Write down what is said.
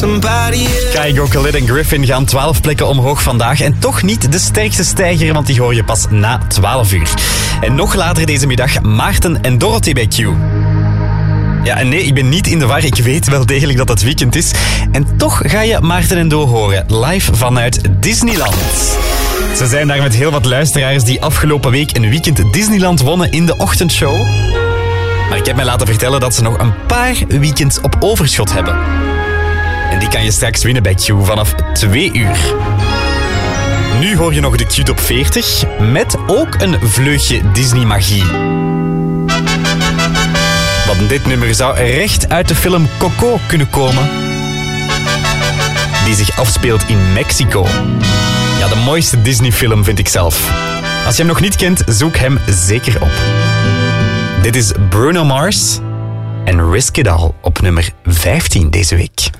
Kygo, Khalid en Griffin gaan 12 plekken omhoog vandaag. En toch niet de sterkste stijger, want die hoor je pas na 12 uur. En nog later deze middag Maarten en Dorothy bij Q. Ja, en nee, ik ben niet in de war. Ik weet wel degelijk dat het weekend is. En toch ga je Maarten en Do horen, live vanuit Disneyland. Ze zijn daar met heel wat luisteraars die afgelopen week een weekend Disneyland wonnen in de ochtendshow. Maar ik heb mij laten vertellen dat ze nog een paar weekends op overschot hebben. En die kan je straks winnen bij Q vanaf 2 uur. Nu hoor je nog de Q Top 40 met ook een vleugje Disney-magie. Want dit nummer zou recht uit de film Coco kunnen komen. Die zich afspeelt in Mexico. Ja, de mooiste Disney-film vind ik zelf. Als je hem nog niet kent, zoek hem zeker op. Dit is Bruno Mars en Risk It All op nummer 15 deze week.